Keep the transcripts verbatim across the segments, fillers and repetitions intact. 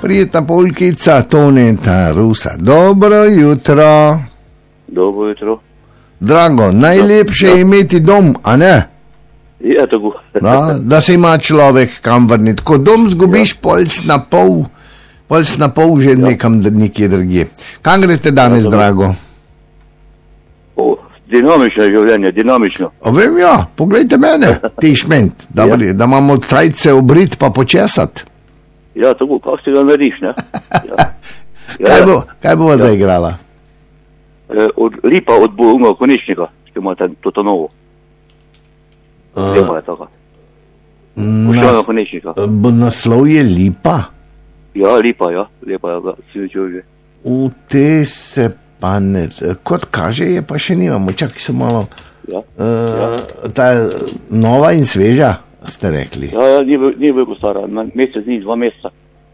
prijetna polkica Toneta Rusa. Dobro jutro. Dobro jutro. Drago, najlepše je imeti dom, a ne? Ja, tako. Da, da se ima človek kam vrniti. Ko dom zgubiš, ja. polc na pol, polc na pol že ja. nekam nekje drugje. Kam greste danes, ja, Drago? O, dinamično življenje, dinamično. O, vem, ja, poglejte mene, ti šment, da, ja. da imamo trajce obrit pa počesati. Ja, tako, kako si ga narediš, ne? Ja. Ja, kaj bo, kaj bo ja. zaigrala? E, od Lipa, od Bogunga Konečnika, ki ima to, to novo. Lipa je taka. Poštevna Konečnika. Bo naslov je Lipa? Ja, Lipa, ja, Lipa je, si večer že. V te se pa ne, kot kaže je, pa še nimamo, čakaj se malo. Ja. Uh, ja. Ta nova in sveža, ste rekli. Ja, ja, ni, ni veliko stara, mesec, ni, dva meseca.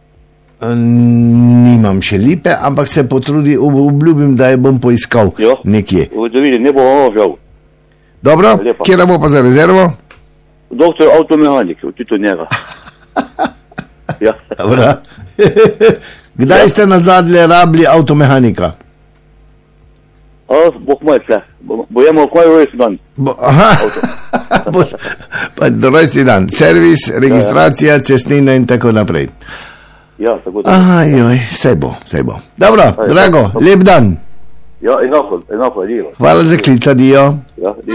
Nimam še Lipe, ampak se potrudi, obljubim, da je bom poiskal jo. nekje. Da vidim, ne bo ovo žal. Dobro, kje bo pa za rezervo? Doktor avtomehanik, tudi od njega. Ja. Dobro. Kdaj ste nazadnje rabili avtomehanika? A, boh moj vse. Bojemo v moj rojstni dan. Bo, aha. Pa do rojstni dan. Servis, registracija, cestnina in tako naprej. Ja, tako da. Aha, joj, vse bo, vse bo. Dobro, Aj, Drago, lep dan. Ja, enako, enako, adijo. Hvala za klic, adijo. Ja,